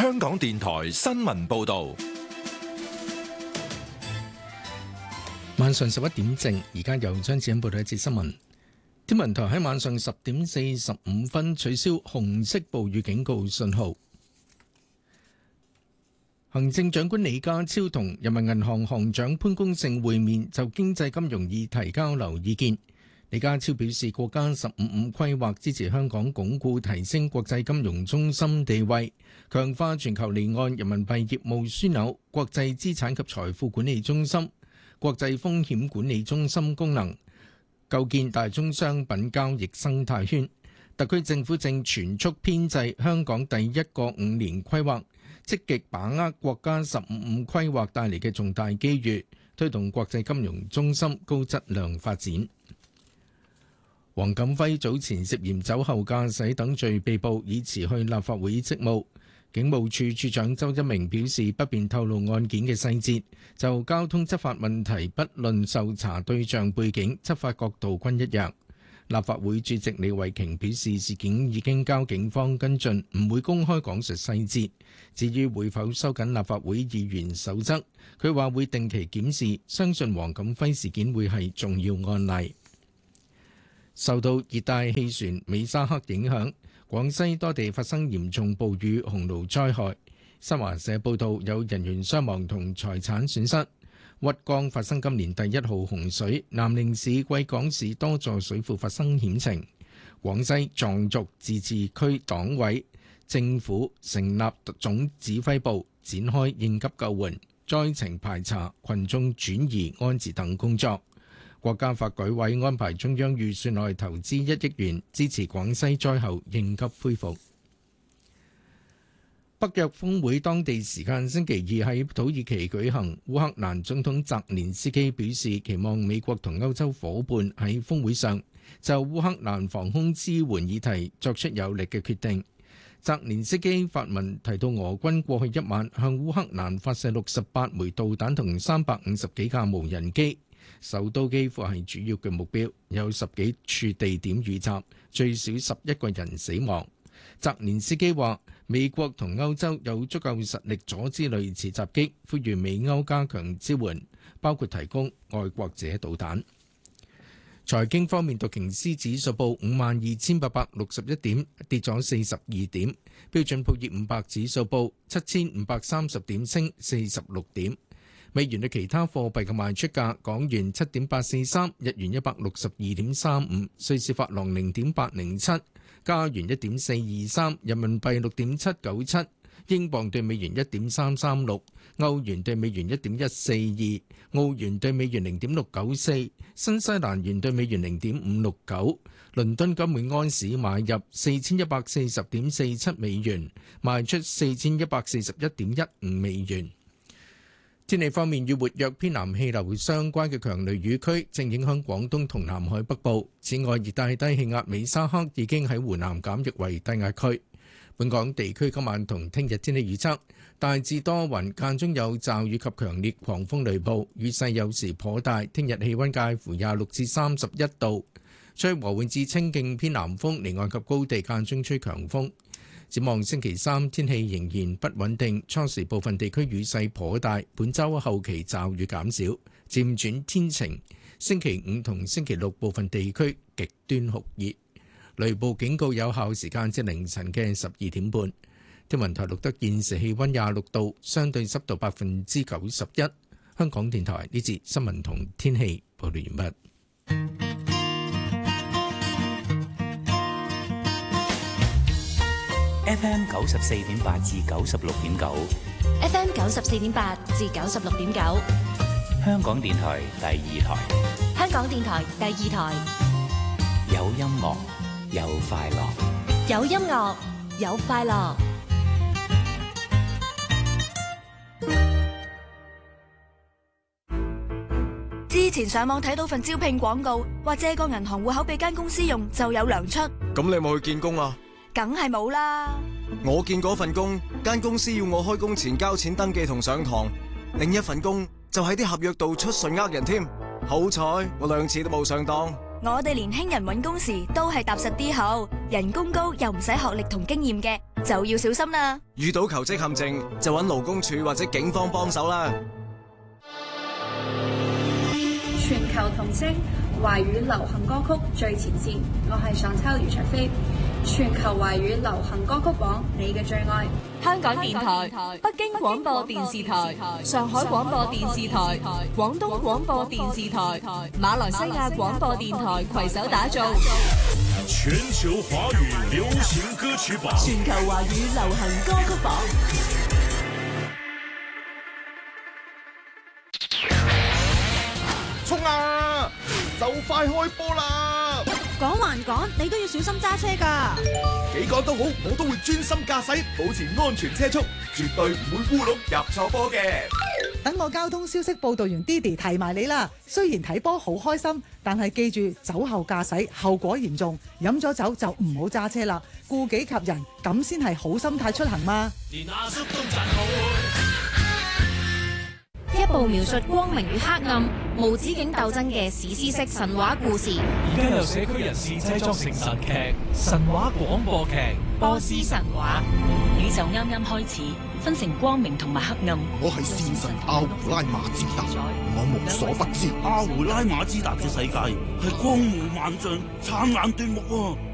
香港電台新聞報道。 晚上11點正，而家由張子欣報道一節新聞。天文台喺晚上10點45分取消紅色暴雨警告信號。行政長官李家超同人民銀行行長潘功勝會面，就經濟金融議題交流意見。李家超表示，國家15+5規劃支持香港鞏固提升國際金融中心地位，強化全球離岸人民幣業務樞紐、國際資產及財富管理中心、國際風險管理中心功能，構建大宗商品交易生態圈。特區政府正全速編製香港第一個5年規劃，積極把握國家15+5規劃帶嚟嘅重大機遇，推動國際金融中心高質量發展。黃錦輝早前涉嫌酒後駕駛等罪被捕，已辭去立法會職務。警務處處長周一鳴表示，不便透露案件嘅細節，就交通執法問題不論受查對象背景、執法角度均一樣。立法會主席李慧瓊表示，事件已經交警方跟進，唔會公開講述細節。至於會否收緊立法會議員守則，佢話會定期檢視，相信黃錦輝事件會係重要案例。受到熱帶氣旋美沙克影響，廣西多地發生嚴重暴雨洪澇災害。新華社報道，有人員傷亡同財產損失。鬱江發生今年第1號洪水，南寧市、貴港市多座水庫發生險情。廣西藏族自治區黨委政府成立總指揮部，展開應急救援、災情排查、群眾轉移安置等工作。國家發改委安排中央預算內投資1億元，支持廣西災後應急恢復。北約峰會當地時間星期二喺土耳其舉行，烏克蘭總統澤連斯基表示，期望美國同歐洲夥伴喺峰會上就烏克蘭防空支援議題作出有力嘅決定。澤連斯基發文提到，俄軍過去一晚向烏克蘭發射68枚導彈同350幾架無人機。首都幾乎係主要嘅目標，有10幾處地點遇襲，最少11個人死亡。澤連斯基話，美國同歐洲有足夠實力阻止類似襲擊，呼籲美歐加強支援，包括提供愛國者導彈。財經方面，道瓊斯指數報52,861點，跌咗42點；標準普爾500指數報7,530點，升46點。美元對其他貨幣嘅賣出價：港元7.843，日元162.35，瑞士法郎0.807，加元1.423，人民幣6.797，英鎊對美元1.336，歐元對美元1.142，澳元對美元0.694，新西蘭元對美元0.569。倫敦金每安士買入4140.47美元，賣出4141.15美元。天氣方面，與活躍偏南氣流相關嘅強雷雨區正影響廣東同南海北部。此外，熱帶低氣壓美沙克已經喺湖南減弱為低壓區。本港地區今晚同聽日天氣預測，大致多雲，間中有驟雨及強烈狂風雷暴，雨勢有時頗大。聽日氣溫介乎26至31度，吹和緩至清勁偏南風，離岸及高地間中吹強風。展望星期三天氣仍然不穩定，初時部分地區雨勢頗大，本週後期驟雨減少，漸轉天晴。星期五同星期六部分地區極端酷熱，雷暴警告有效時間至凌晨嘅12點半。天文台錄得現時氣溫26度，相對濕度91%。香港電台呢節新聞同天氣報道完畢。 FM 94.8至96.9 ，FM 94.8至96.9， 香港電台第2台， 香港電台第2台， 有音樂有快樂， 有音樂有快樂。之前上網睇到份招聘廣告，話借個銀行戶口俾間公司用就有糧出。 咁你有冇去見工啊？ 梗係冇啦！ 我見嗰份工，間公司要我開工前交錢登記同上堂，另一份工就喺啲合約度出信呃人添。好彩我2次都冇上當。 我哋年輕人搵工時都係踏實啲好，人工高又唔使學歷同經驗嘅， 就要小心啦。 遇到求職陷阱，就揾勞工處或者警方幫手啦。 全球同聲華語流行歌曲最前線，我係上秋余卓飛。全球華語流行歌曲榜，你嘅最愛。 香港電台、北京廣播電視台、上海廣播電視台、廣東廣播電視台、馬來西亞廣播電台攜手打造全球華語流行歌曲榜。 全球華語流行歌曲榜。 衝啊！就快開波啦！ 講還講，你都要小心揸車㗎。 幾趕都好，我都會專心駕駛，保持安全車速，絕對唔會烏龍入錯波嘅。 等我交通消息報導員 Didi 提埋你啦。雖然睇波好開心，但係記住酒後駕駛後果嚴重，飲咗酒就唔好揸車啦，顧己及人，咁先係好心態出行嘛。連阿叔都讚好。 一部描述光明與黑暗、無止境鬥爭嘅史詩式神話故事。 而家由社區人士製作成神劇、神話廣播劇《波斯神話》。 宇宙啱啱開始，分成光明同埋黑暗。 我係戰神阿胡拉馬茲達，我無所不知。 阿胡拉馬茲達嘅世界係光芒萬丈、燦爛奪目。